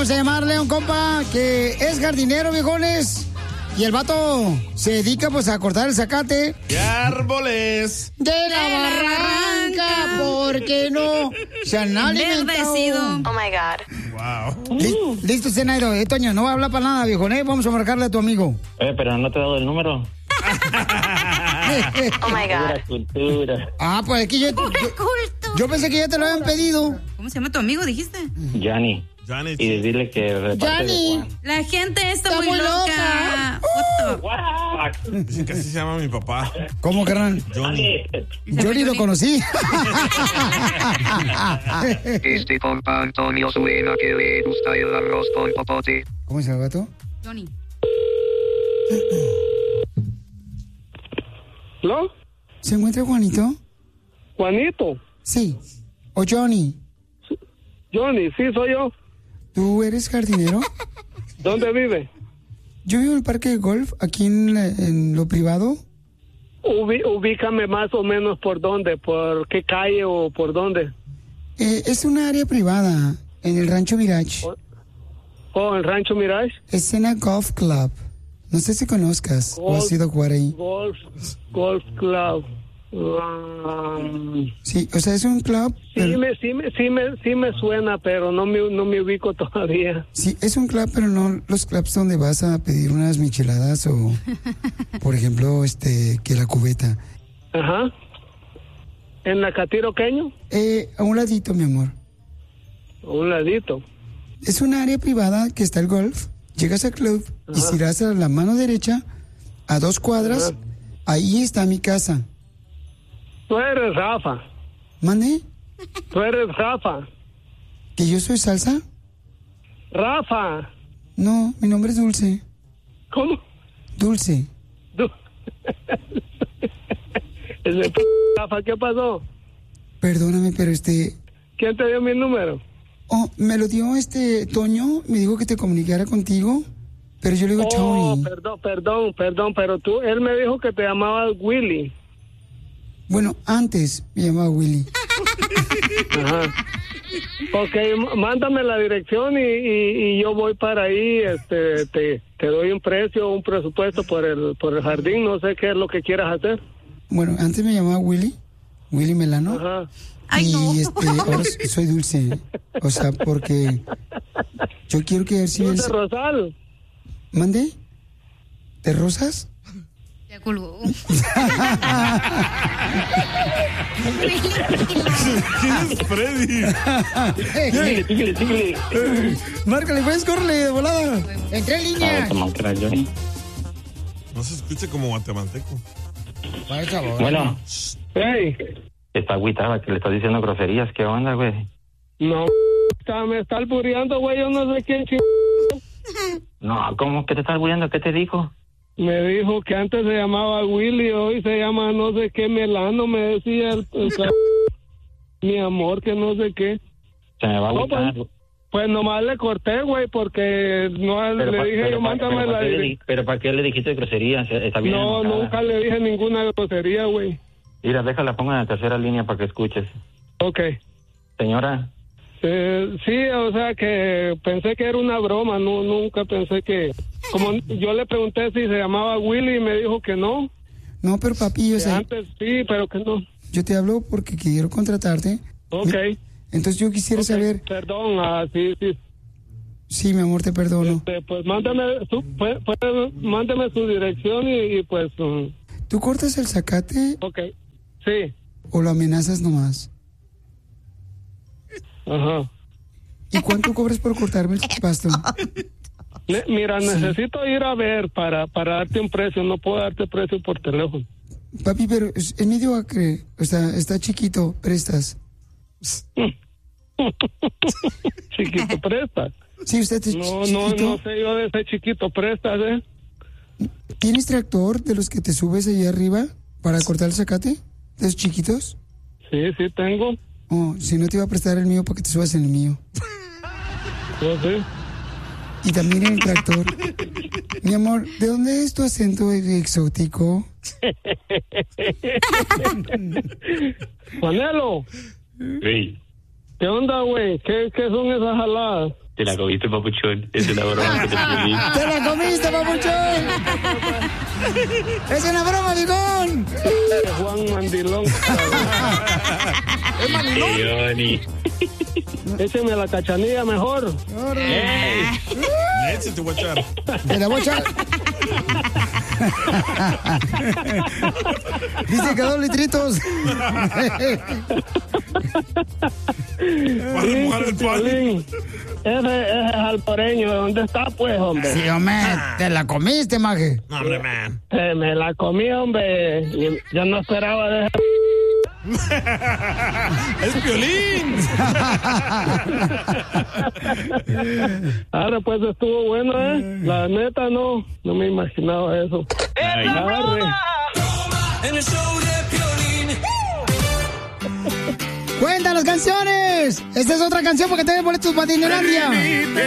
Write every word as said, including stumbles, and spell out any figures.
vamos a llamarle a un compa que es jardinero, viejones. Y el vato se dedica pues a cortar el zacate. ¡Qué árboles! De la barranca, porque no se han alimentado. Oh my God. Wow. Li- listo, Zenairo. Eh, Toño, no va a hablar para nada, viejo. ¿eh? Vamos a marcarle a tu amigo. Eh, pero no te he dado el número. Oh my God. Pura cultura. Ah, pues aquí yo, yo, yo pensé que ya te lo habían pedido. ¿Cómo se llama tu amigo, dijiste? Yanni. Johnny. Y decirle que... de parte de Yanni. Juan. La gente está, Está muy, muy loca. What the- Dicen que así se llama mi papá. ¿Cómo, carnal? Johnny. Yo ni lo conocí. Este compa Antonio suena que le gusta el arroz con popote. ¿Cómo se llama el vato? Johnny. ¿No? ¿Se encuentra Juanito? Juanito. Sí. ¿O Johnny? Johnny, sí, soy yo. ¿Tú eres jardinero? ¿Dónde vive? Yo vivo en el parque de golf, aquí en, la- en lo privado. Ubi- ubícame más o menos por dónde, por qué calle o por dónde. Eh, es una área privada en el Rancho Mirage. Oh, en Rancho Mirage. Escena Golf Club. No sé si conozcas o has Golf- ido a jugar ahí. Golf, Golf Club. Um, Sí, o sea, es un club. sí, pero- me, sí, me, sí, me, sí me suena, pero no me, no me ubico todavía. Sí, es un club, pero no los clubs donde vas a pedir unas micheladas o, por ejemplo, este, que la cubeta. Ajá. ¿En la Catiroqueño? Eh, a un ladito, mi amor. A un ladito. Es un área privada que está el golf. Llegas al club y si das a la mano derecha, a dos cuadras, Ajá. ahí está mi casa. Tú eres Rafa. ¿Mande? Tú eres Rafa. ¿Que yo soy salsa? Rafa. No, mi nombre es Dulce. ¿Cómo? Dulce. Tú. Ese p- Rafa, ¿qué pasó? Perdóname, pero este... ¿Quién te dio mi número? Oh, me lo dio este Toño, me dijo que te comunicara contigo, pero yo le digo Oh, Tony. perdón, perdón, perdón, pero tú, él me dijo que te llamabas Willy. Bueno, antes me llamaba Willy. Ajá. Ok, m- mándame la dirección y, y, y yo voy para ahí, este, te, te doy un precio, un presupuesto por el, por el jardín, no sé qué es lo que quieras hacer. Bueno, antes me llamaba Willy, Willy Melano. Ajá. Ay, y no. este, ahora soy Dulce. O sea, porque yo quiero que ver si Dulce ves... Rosal. ¿Mande? ¿De rosas? Ya colgó. ¿Quién es Freddy? Síguele, síguele, síguele. Márcale, pues, córrele de volada. Entré en Ah, línea. como que era Johnny. No se escucha como guatemalteco. Por favor. Bueno, Hey, está agüitada que le estás diciendo groserías. ¿Qué onda, güey? no, está, me está albureando, güey, yo no sé quién ch... No, ¿cómo que te estás albureando? ¿Qué te dijo? Me dijo que antes se llamaba Willy, hoy se llama no sé qué Melano, me decía el, el ca- mi amor, que no sé qué. Se me va a No, agüitar. pues, pues nomás le corté, güey, porque no le pa- dije yo, pa- mándame pero la ¿para qué le dire- di- Pero ¿para qué le dijiste groserías? Está bien No, enojada. nunca le dije ninguna grosería, güey. Mira, déjala, ponga en la tercera línea para que escuches. Ok. Señora, Eh, sí, o sea que pensé que era una broma, no, nunca pensé que... Como yo le pregunté si se llamaba Willy y me dijo que no. No, pero papi, o Que sea, antes sí, pero que no. yo te hablo porque quiero contratarte. Ok. Mi- Entonces yo quisiera Ok, saber... Perdón, ah, sí, sí. Sí, mi amor, te perdono. Este, pues mándame su, pues, pues, mándame su dirección y, y pues... um, ¿Tú cortas el zacate ok. Sí. o lo amenazas nomás? Ajá. ¿Y cuánto cobras por cortarme el pasto? Ne- Mira, necesito ir a ver para, para darte un precio. No puedo darte precio por teléfono. Papi, pero es, es medio acre. O sea, está chiquito, prestas. Chiquito, presta. Sí, usted es No, no, chiquito. no sé yo de ese chiquito, prestas, ¿eh? ¿Tienes tractor de los que te subes allá arriba para cortar el zacate? ¿De esos chiquitos? Sí, sí tengo. Oh, si no te iba a prestar el mío para que te subas en el mío. Yo sí. Y también en el tractor. Mi amor, ¿de dónde es tu acento exótico? Juanelo, sí. ¿Qué onda, güey? ¿Qué, ¿Qué son esas jaladas? Te la comiste, papuchón. Es una broma que te pedí. ¡Te la comiste, papuchón! ¡Es una broma, Vigón! Juan Mandilón. ¿Es mandilón? Hey, Johnny. Écheme la cachanilla mejor. Hey. Leche te voy a echar. ¡Te la voy a echar! Dice que dos litritos. Para remojar el cuadro. Piolín, Ese, ese es alporeño. ¿Dónde está, pues, hombre? Sí, hombre, te la comiste, maje. No, hombre, man. Eh, me la comí, hombre. Y yo no esperaba de ¡Es Piolín! Ahora, pues, estuvo bueno, ¿eh? La neta, no. No me imaginaba eso. Ay, Arre. En el show de Piolín. ¡Cuenta las canciones! Esta es otra canción porque tengo boletos para Disneylandia.